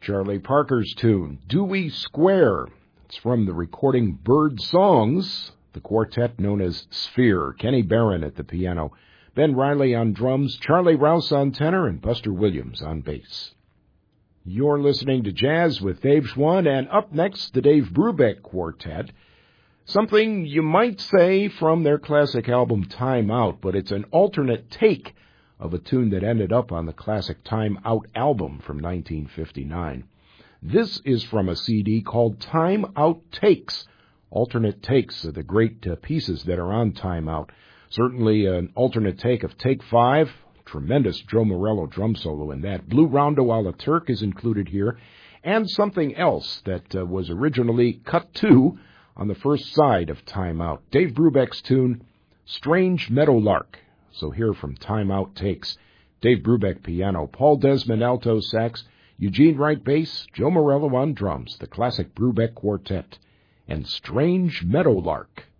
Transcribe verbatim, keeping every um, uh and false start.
Charlie Parker's tune, Dewey Square. It's from the recording Bird Songs, the quartet known as Sphere. Kenny Barron at the piano, Ben Riley on drums, Charlie Rouse on tenor, and Buster Williams on bass. You're listening to Jazz with Dave Schwann, and up next, the Dave Brubeck Quartet. Something you might say from their classic album Time Out, but it's an alternate take of a tune that ended up on the classic Time Out album from nineteen fifty-nine. This is from a C D called Time Out Takes, alternate takes of the great uh, pieces that are on Time Out. Certainly an alternate take of Take Five, tremendous Joe Morello drum solo in that. Blue Rondo a la Turk is included here, and something else that uh, was originally cut to on the first side of Time Out. Dave Brubeck's tune, Strange Meadowlark. So here from Time Out Takes, Dave Brubeck piano, Paul Desmond alto sax, Eugene Wright bass, Joe Morello on drums, the classic Brubeck Quartet, and Strange Meadowlark.